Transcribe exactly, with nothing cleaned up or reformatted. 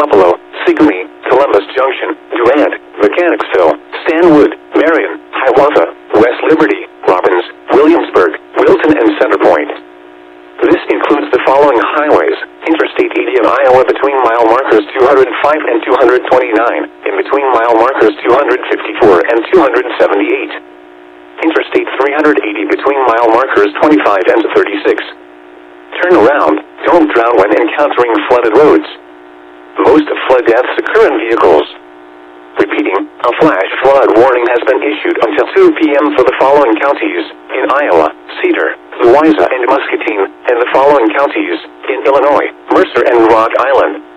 Wapello, Seagreen, Columbus Junction, Durant, Mechanicsville, Stanwood, Marion, Hiawatha, West Liberty, Robbins, Williamsburg, Wilton, and Centerpoint. This includes the following highways: Interstate eighty in Iowa between mile markers two hundred five and two hundred twenty-nine, in between mile markers two hundred fifty-four and two hundred seventy-eight. Interstate three hundred eighty between mile markers twenty-five and thirty-six. Turn around, don't drown when encountering flooded roads. Most flood deaths occur in vehicles. Repeating, a flash flood warning has been issued until two p m for the following counties: in Iowa, Cedar, Louisa, and Muscatine, and the following counties: in Illinois, Mercer and Rock Island.